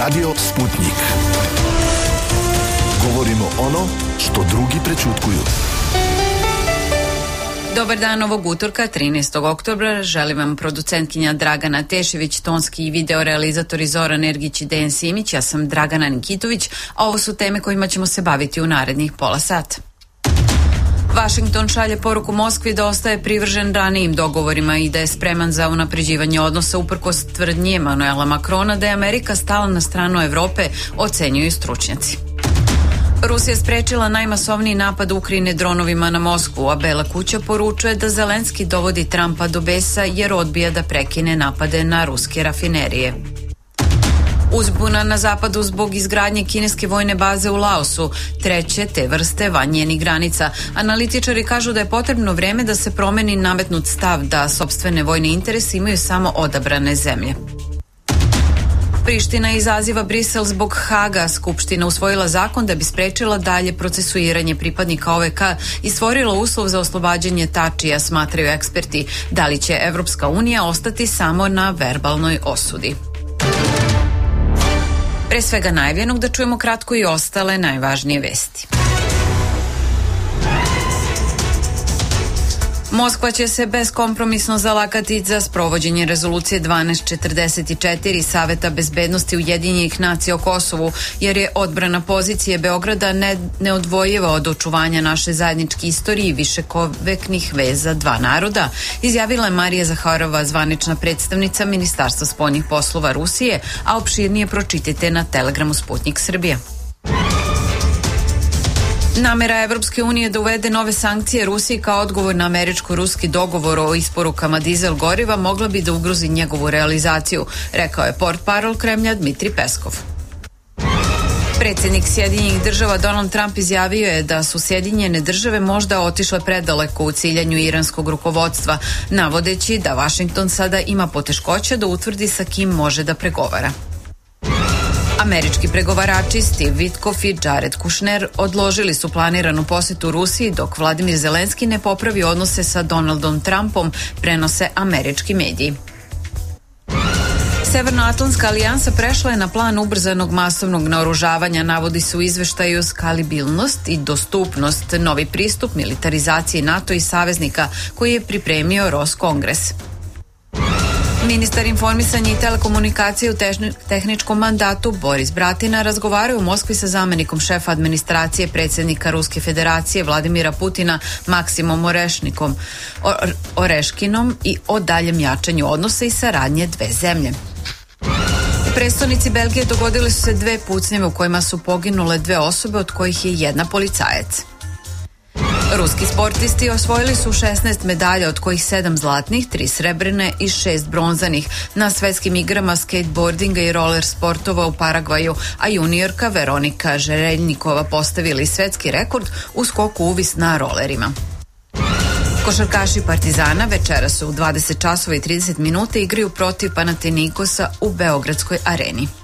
Radio Sputnik. Govorimo ono što drugi prećutkuju. Dobar dan ovog utorka, 13. oktobra. Želim vam producentkinja Dragana Tešević, tonski i video realizatori Zoran Ergić i Dejan Simić. Ja sam Dragana Nikitović, a ovo su teme kojima ćemo se baviti u narednih pola sata. Vašington šalje poruku Moskvi da ostaje privržen ranijim dogovorima i da je spreman za unapređivanje odnosa uprkos tvrdnje Emanuela Makrona da je Amerika stala na stranu Evrope, ocenjuju stručnjaci. Rusija sprečila najmasovniji napad Ukrajine dronovima na Moskvu, a Bela kuća poručuje da Zelenski dovodi Trumpa do besa jer odbija da prekine napade na ruske rafinerije. Uzbuna na zapadu zbog izgradnje kineske vojne baze u Laosu, treće te vrste van njenih granica. Analitičari kažu da je potrebno vreme da se promeni nametnut stav da sopstvene vojne interese imaju samo odabrane zemlje. Priština izaziva Brisel zbog Haga. Skupština usvojila zakon da bi sprečila dalje procesuiranje pripadnika OVK i stvorila uslov za oslobađanje Tačija, smatraju eksperti. Da li će Evropska unija ostati samo na verbalnoj osudi? Pre svega najavljenog da čujemo kratko i ostale najvažnije vesti. Moskva će se beskompromisno zalagati za sprovođenje rezolucije 1244 Saveta bezbednosti Ujedinjenih nacija o Kosovu, jer je odbrana pozicije Beograda neodvojiva od očuvanja naše zajedničke istorije i višekoveknih veza dva naroda, izjavila je Marija Zaharova, zvanična predstavnica Ministarstva spoljnih poslova Rusije, a opširnije pročitajte na Telegramu Sputnik Srbija. Namera Evropske unije da uvede nove sankcije Rusiji kao odgovor na američko-ruski dogovor o isporukama dizel goriva mogla bi da ugrozi njegovu realizaciju, rekao je portparol Kremlja Dmitri Peskov. Predsjednik Sjedinjenih država Donald Trump izjavio je da su Sjedinjene države možda otišle predaleko u ciljanju iranskog rukovodstva, navodeći da Vašington sada ima poteškoća da utvrdi sa kim može da pregovara. Američki pregovarači Steve Witkoff i Jared Kushner odložili su planiranu posetu Rusiji dok Vladimir Zelenski ne popravi odnose sa Donaldom Trumpom, prenose američki mediji. Severnoatlantska alijansa prešla je na plan ubrzanog masovnog naoružavanja, navodi se u izveštaju skalibilnost i dostupnost, novi pristup militarizaciji NATO i saveznika koji je pripremio Roskongres. Ministar informisanja i telekomunikacije u tehničkom mandatu Boris Bratina razgovaraju u Moskvi sa zamenikom šefa administracije predsjednika Ruske federacije Vladimira Putina Maksimom Oreškinom i o daljem jačanju odnosa i saradnje dve zemlje. U prestonici Belgije dogodile su se dve pucnjeve u kojima su poginule dve osobe, od kojih je jedna policajac. Ruski sportisti osvojili su 16 medalja, od kojih 7 zlatnih, 3 srebrne i 6 bronzanih na svetskim igrama skateboardinga i roller sportova u Paragvaju, a juniorka Veronika Žereljnikova postavili svetski rekord u skoku uvis na rolerima. Košarkaši Partizana večeras su u 20 časova i 30 minuta igraju protiv Panathinaikosa u Beogradskoj areni.